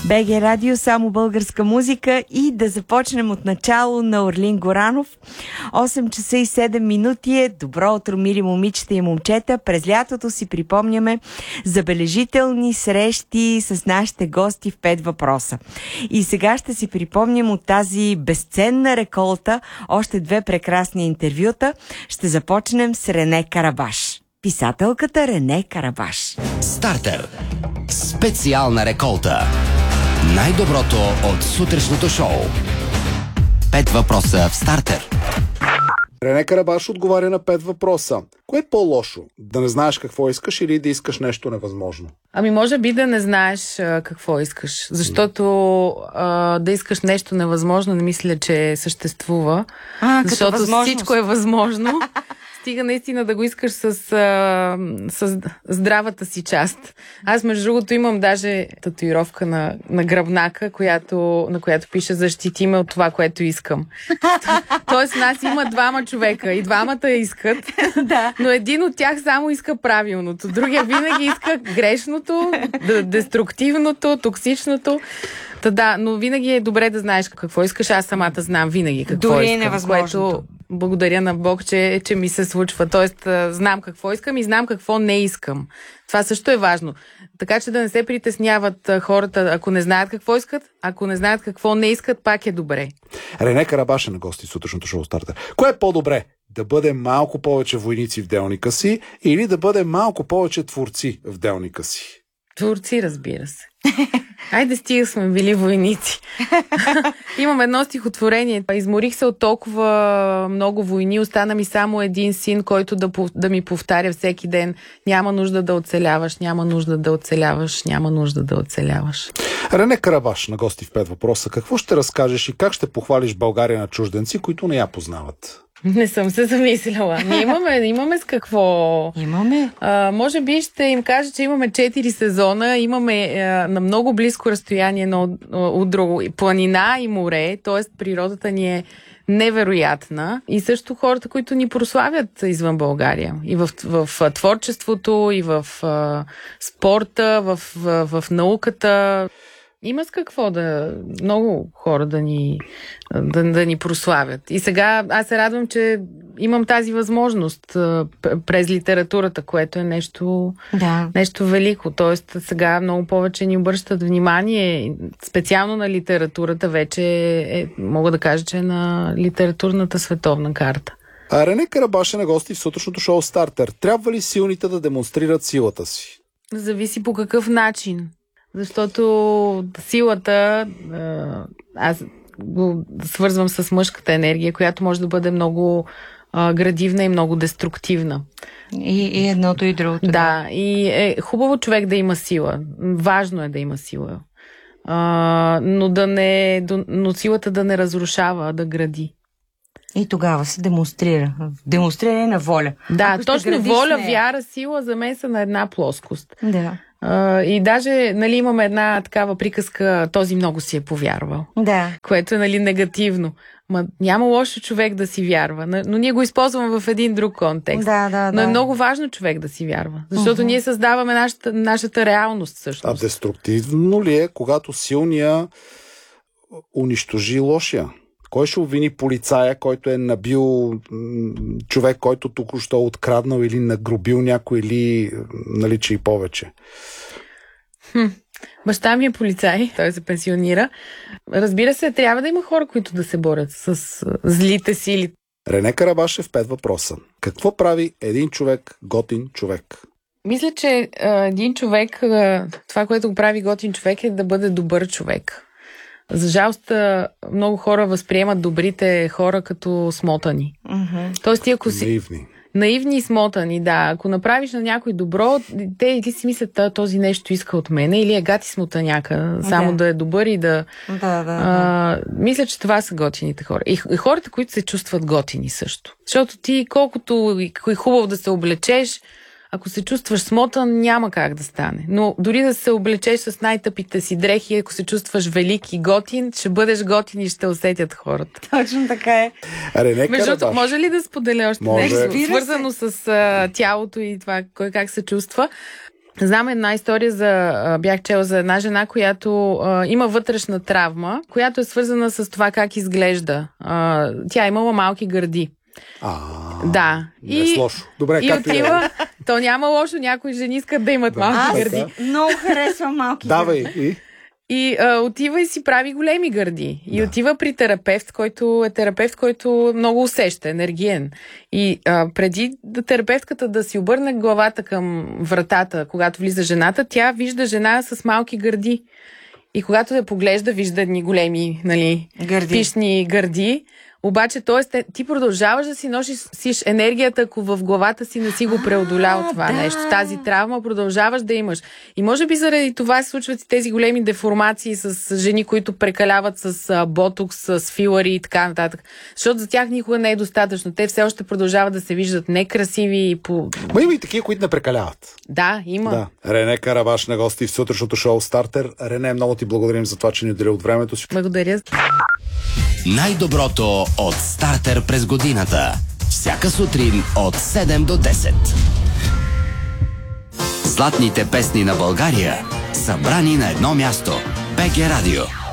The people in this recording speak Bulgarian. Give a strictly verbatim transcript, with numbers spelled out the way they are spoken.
БГ Радио, само българска музика и да започнем от начало на Орлин Горанов. осем часа и седем минути е. Добро утро, мили момичета и момчета. През лятото си припомняме забележителни срещи с нашите гости в пет въпроса. И сега ще си припомним от тази безценна реколта още две прекрасни интервюта. Ще започнем с Рене Карабаш. Писателката Рене Карабаш. Стартер. Специална реколта. Най-доброто от сутрешното шоу. Пет въпроса в Стартер. Рене Карабаш отговаря на пет въпроса. Кое е по-лошо? Да не знаеш какво искаш или да искаш нещо невъзможно? Ами може би да не знаеш а, какво искаш. Защото а, да искаш нещо невъзможно не мисля, че съществува. А, защото всичко е възможно. Стига наистина да го искаш с, а, с здравата си част. Аз, между другото, имам даже татуировка на, на гръбнака, която, на която пише "Защити ме от това, което искам". Тоест, нас има двама човека и двамата искат, Да. но един от тях само иска правилното. Другия винаги иска грешното, деструктивното, токсичното. Та да, но винаги е добре да знаеш какво искаш. Аз самата знам винаги какво Дори искам. невъзможното. Което благодаря на Бог, че, че ми се случва. Тоест, знам какво искам и знам какво не искам. Това също е важно. Така че да не се притесняват хората, ако не знаят какво искат, ако не знаят какво не искат, пак е добре. Рене Карабаш е на гости в сутрешното шоу Стартер. Кое е по-добре? Да бъде малко повече войници в делника си или да бъде малко повече творци в делника си? Творци, разбира се. Айде, стига сме били войници. Имам едно стихотворение. Изморих се от толкова много войни. Остана ми само един син, който да, да ми повтаря всеки ден: няма нужда да оцеляваш, няма нужда да оцеляваш, няма нужда да оцеляваш. Рене Карабаш на гости в пет въпроса. Какво ще разкажеш и как ще похвалиш България на чужденци, които не я познават? Не съм се замисляла. Ние имаме, имаме с какво. Имаме. А, може би ще им кажа, че имаме четири сезона, имаме а, на много близко разстояние едно от друго планина и море, т.е. природата ни е невероятна. И също хората, които ни прославят извън България. И в, в, в творчеството, и в а, спорта, в, в, в науката. Има с какво да много хора да ни, да, да ни прославят. И сега аз се радвам, че имам тази възможност а, през литературата, което е нещо, Да. нещо велико. Тоест сега много повече ни обръщат внимание. Специално на литературата вече е, мога да кажа, че е на литературната световна карта. А Рене Карабаш е на гости в сутрешното шоу Стартер. Трябва ли силните да демонстрират силата си? Зависи по какъв начин. Защото силата, аз го свързвам с мъжката енергия, която може да бъде много градивна и много деструктивна. И, и едното и другото. Да, и е хубаво човек да има сила. Важно е да има сила. А, но, да не, но силата да не разрушава, а да гради. И тогава се демонстрира. Демонстриране на воля. Да, Ако ще точно градиш воля, нея. вяра, сила за мен са на една плоскост. Да. Uh, и даже, нали, имаме една такава приказка: този много си е повярвал. Да. Което е, нали, негативно. Ма няма лошо човек да си вярва, но ние го използваме в един друг контекст. Да, да, но да. е много важно човек да си вярва, защото uh-huh. ние създаваме нашата, нашата реалност всъщност. А деструктивно ли е, когато силния унищожи лошия? Кой ще обвини полицая, който е набил човек, който току-що откраднал или нагробил някой, или налича и повече? Хм. Баща ми е полицай, той се пенсионира. Разбира се, трябва да има хора, които да се борят с злите сили. Рене Карабаш е в пет въпроса. Какво прави един човек готин човек? Мисля, че а, един човек, а, това, което го прави готин човек, е да бъде добър човек. За жалост, много хора възприемат добрите хора като смотани. Mm-hmm. Тоест, ти ако си... Наивни. Наивни и смотани, да. Ако направиш на някой добро, те или си мислят: този нещо иска от мене, или е гати смотаняка, само Да. да е добър и да... Да, да, а, да. мисля, че това са готините хора. И, и хората, които се чувстват готини също. Защото ти, колкото и хубаво да се облечеш, ако се чувстваш смотан, няма как да стане. Но дори да се облечеш с най-тъпите си дрехи, ако се чувстваш велик и готин, ще бъдеш готин и ще усетят хората. Точно така е. Рене Между Карабаш. може ли да споделя още Може. нещо, Разбира се. свързано с а, тялото и това, кой как се чувства? Знам една история за, бях чела за една жена, която а, има вътрешна травма, която е свързана с това как изглежда. А, тя е имала малки гърди. А, да. Не е лошо. Добре, и както отива, то няма лошо, някои жени искат да имат Да. малки Аз гърди. много харесвам малки Давай гърди. и... И а, отива и си прави големи гърди. И Да. отива при терапевт, който е терапевт, който много усеща, енергиен. И а, преди да терапевтката да си обърне главата към вратата, когато влиза жената, тя вижда жена с малки гърди. И когато я поглежда, вижда едни големи, нали, Гърди. пишни гърди. Обаче, т.е. ти продължаваш да си носиш енергията, ако в главата си не си го преодолял това да. нещо. Тази травма продължаваш да имаш. И може би заради това се случват и тези големи деформации с жени, които прекаляват с а, ботокс, с филари и така нататък. Защото за тях никога не е достатъчно. Те все още продължават да се виждат некрасиви и по... Ма има и такива, които не прекаляват. Да, има. Да. Рене Карабаш на гости в сутрешното шоу Стартер. Рене, много ти благодарим за това, че ни отдели от времето си. Благодаря. Най-доброто от Стартер през годината. Всяка сутрин от седем до десет. Златните песни на България, събрани на едно място. БГ Радио.